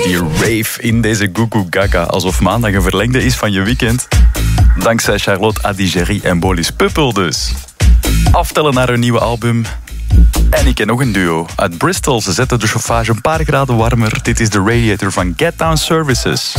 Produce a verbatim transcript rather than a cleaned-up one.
Die rave in deze Gugu Gaga, alsof maandag een verlengde is van je weekend. Dankzij Charlotte Adigéry en Bolis Puppel dus. Aftellen naar hun nieuwe album. En ik ken nog een duo uit Bristol. Ze zetten de chauffage een paar graden warmer. Dit is de Radiator van Get Down Services.